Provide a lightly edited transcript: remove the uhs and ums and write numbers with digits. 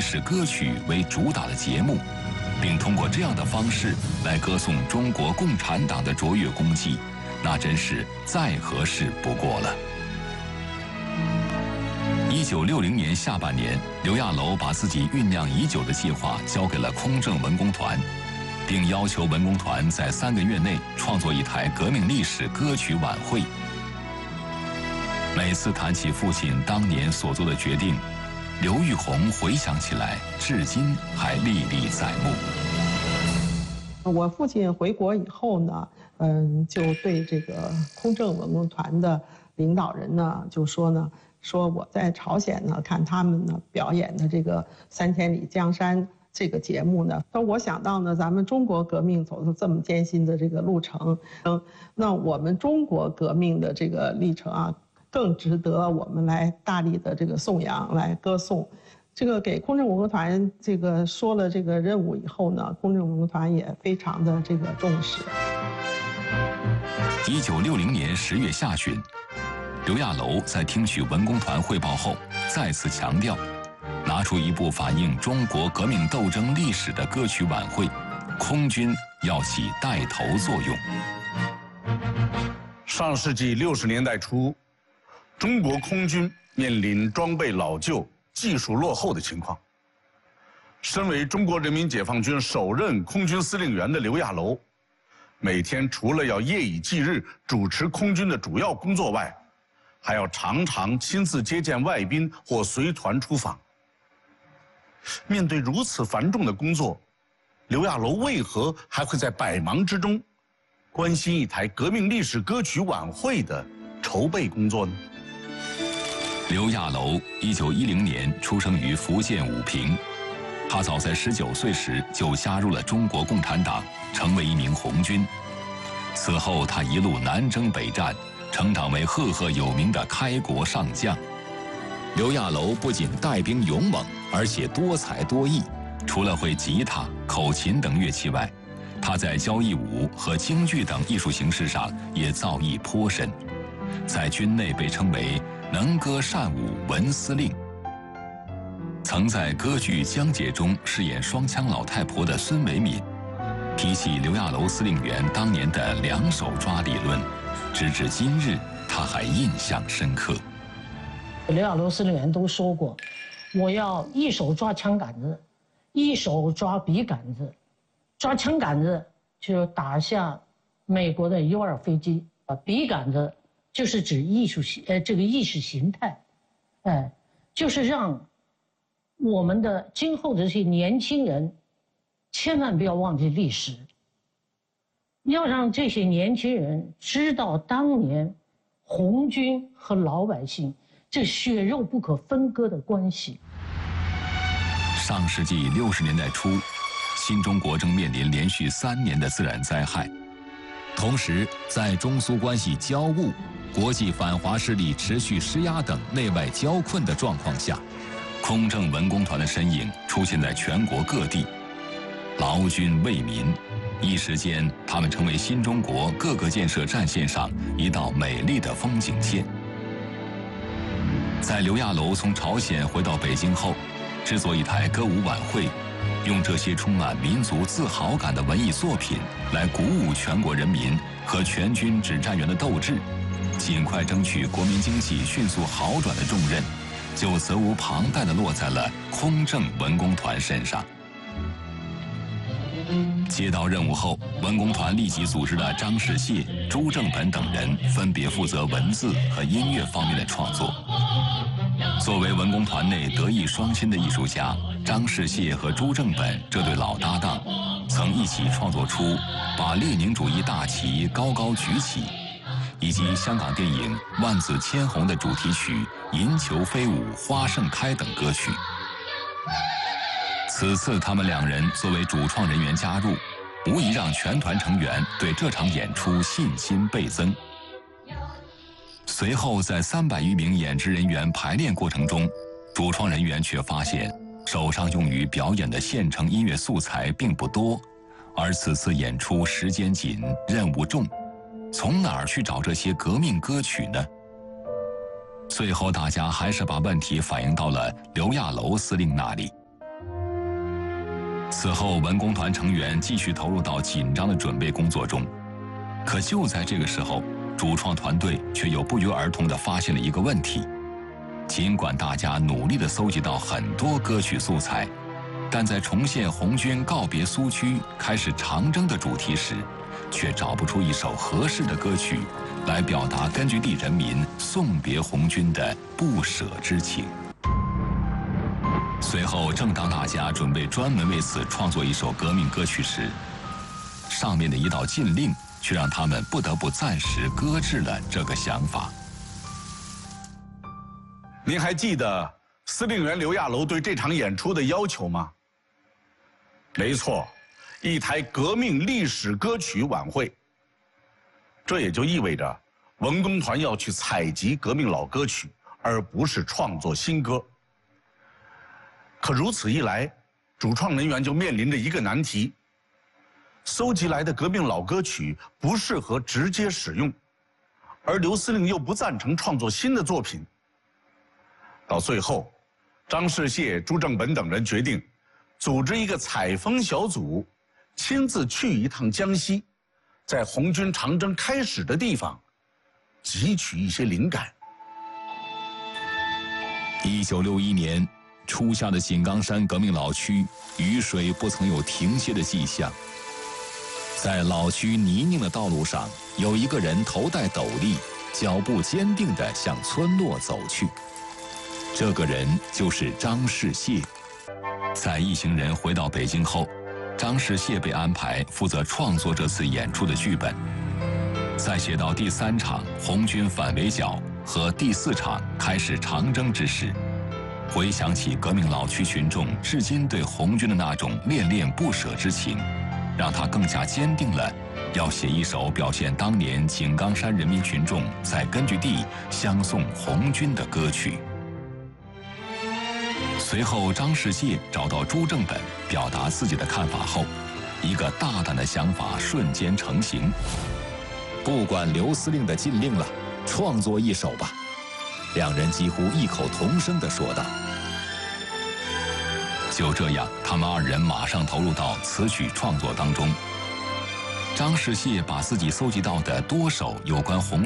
史歌曲为主打的节目，并通过这样的方式来歌颂中国共产党的卓越功绩，那真是再合适不过了。1960年下半年，刘亚楼把自己酝酿已久的计划交给了空政文工团，并要求文工团在3个月内创作一台革命历史歌曲晚会。每次谈起父亲当年所做的决定，刘玉红回想起来，至今还历历在目。 我父亲回国以后呢，就对这个空政文工团的领导人呢，就说我在朝鲜呢看他们呢表演的这个《3千里江山》这个节目呢，说我想到呢，咱们中国革命走了这么艰辛的这个路程，那我们中国革命的这个历程啊，更值得我们来大力的这个颂扬，来歌颂。这个给空政文工团这个说了这个任务以后呢，空政文工团也非常的这个重视。 1960年10月下旬，刘亚楼在听取文工团汇报后，再次强调，拿出一部反映中国革命斗争历史的歌曲晚会，空军要起带头作用。 上世纪60年代初，中国空军面临装备老旧、技术落后的情况。身为中国人民解放军首任空军司令员的刘亚楼，每天除了要夜以继日主持空军的主要工作外，还要常常亲自接见外宾或随团出访。面对如此繁重的工作，刘亚楼为何还会在百忙之中关心一台革命历史歌曲晚会的筹备工作呢？ 刘亚楼1910年出生于福建武平，他早在19岁时就加入了中国共产党，成为一名红军。此后他一路南征北战，成长为赫赫有名的开国上将。刘亚楼不仅带兵勇猛，而且多才多艺。除了会吉他、口琴等乐器外，他在交谊舞和京剧等艺术形式上也造诣颇深，在军内被称为能歌善舞文司令。曾在歌剧《江姐》中饰演双枪老太婆的孙维敏，提起刘亚楼司令员当年的2手抓理论，直至今日他还印象深刻。 刘亚楼司令员都说过，我要一手抓枪杆子，一手抓笔杆子。抓枪杆子就打下美国的U-2飞机，笔杆子就是指这个意识形态，就是让我们的今后的这些年轻人千万不要忘记历史，要让这些年轻人知道当年红军和老百姓这血肉不可分割的关系。 上世纪60年代初，新中国正面临连续3年的自然灾害，同时在中苏关系交恶、国际反华势力持续施压等内外交困的状况下，空政文工团的身影出现在全国各地，劳军为民，一时间他们成为新中国各个建设战线上一道美丽的风景线。在刘亚楼从朝鲜回到北京后，制作一台歌舞晚会，用这些充满民族自豪感的文艺作品来鼓舞全国人民和全军指战员的斗志，尽快争取国民经济迅速好转的重任，就责无旁贷地落在了空政文工团身上。接到任务后，文工团立即组织了张世燮、朱正本等人分别负责文字和音乐方面的创作。作为文工团内德艺双馨的艺术家，张世燮和朱正本这对老搭档，曾一起创作出《把列宁主义大旗高高举起》，以及香港电影《万紫千红》的主题曲《银球飞舞花盛开》等歌曲。此次他们2人作为主创人员加入，无疑让全团成员对这场演出信心倍增。随后在300余名演职人员排练过程中，主创人员却发现手上用于表演的现成音乐素材并不多，而此次演出时间紧，任务重，从哪儿去找这些革命歌曲呢？最后大家还是把问题反映到了刘亚楼司令那里。 此后，文工团成员继续投入到紧张的准备工作中。可就在这个时候，主创团队却又不约而同地发现了一个问题：尽管大家努力地搜集到很多歌曲素材，但在重现红军告别苏区、开始长征的主题时，却找不出一首合适的歌曲来表达根据地人民送别红军的不舍之情。随后，正当大家准备专门为此创作一首革命歌曲时，上面的一道禁令却让他们不得不暂时搁置了这个想法。 您还记得司令员刘亚楼对这场演出的要求吗？没错，一台革命历史歌曲晚会。这也就意味着，文工团要去采集革命老歌曲，而不是创作新歌。可如此一来，主创人员就面临着一个难题：搜集来的革命老歌曲不适合直接使用，而刘司令又不赞成创作新的作品。到最后，张世燮、朱正本等人决定组织一个采风小组，亲自去一趟江西，在红军长征开始的地方汲取一些灵感。 1961年，初夏的井冈山革命老区，雨水不曾有停歇的迹象。在老区泥泞的道路上，有一个人头戴斗笠，脚步坚定地向村落走去。这个人就是张世燮。在一行人回到北京后，张世燮被安排负责创作这次演出的剧本。在写到第3场红军反围剿和第4场开始长征之时，回想起革命老区群众至今对红军的那种恋恋不舍之情，让他更加坚定了要写一首表现当年井冈山人民群众在根据地相送红军的歌曲。随后，张世燮找到朱正本表达自己的看法后，一个大胆的想法瞬间成型。不管刘司令的禁令了，创作一首吧。两人几乎异口同声地说道。就这样，他们2人马上投入到词曲创作当中。张世燮把自己搜集到的多首有关红